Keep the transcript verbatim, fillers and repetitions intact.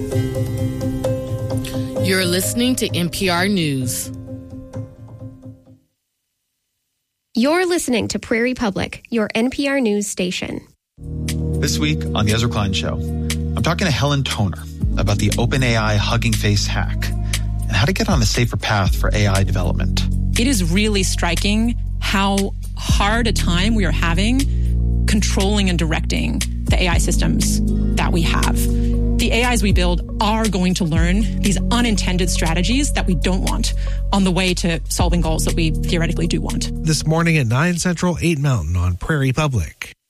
You're listening to N P R News. You're listening to Prairie Public, your N P R News station. This week on The Ezra Klein Show, I'm talking to Helen Toner about the OpenAI Hugging Face hack and how to get on a safer path for A I development. It is really striking how hard a time we are having controlling and directing the A I systems that we have. The A Is we build are going to learn these unintended strategies that we don't want on the way to solving goals that we theoretically do want. This morning at nine Central, eight Mountain on Prairie Public.